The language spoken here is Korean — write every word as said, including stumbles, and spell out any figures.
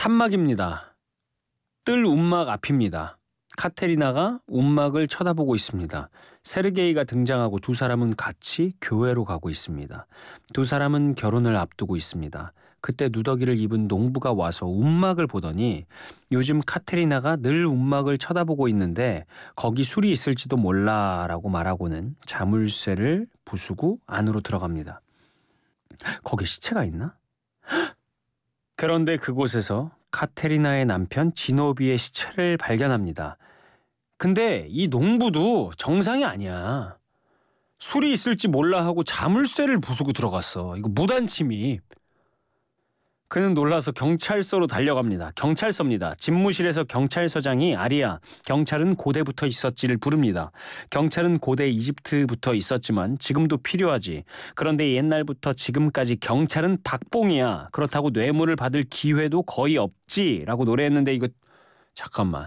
산막입니다. 뜰 움막 앞입니다. 카테리나가 움막을 쳐다보고 있습니다. 세르게이가 등장하고 두 사람은 같이 교회로 가고 있습니다. 두 사람은 결혼을 앞두고 있습니다. 그때 누더기를 입은 농부가 와서 움막을 보더니 요즘 카테리나가 늘 움막을 쳐다보고 있는데 거기 술이 있을지도 몰라 라고 말하고는 자물쇠를 부수고 안으로 들어갑니다. 거기 시체가 있나? 그런데 그곳에서 카테리나의 남편 지노비의 시체를 발견합니다. 근데 이 농부도 정상이 아니야. 술이 있을지 몰라 하고 자물쇠를 부수고 들어갔어. 이거 무단 침입. 그는 놀라서 경찰서로 달려갑니다. 경찰서입니다. 집무실에서 경찰서장이 아리야, 경찰은 고대부터 있었지를 부릅니다. 경찰은 고대 이집트부터 있었지만 지금도 필요하지. 그런데 옛날부터 지금까지 경찰은 박봉이야. 그렇다고 뇌물을 받을 기회도 거의 없지 라고 노래했는데 이거 잠깐만.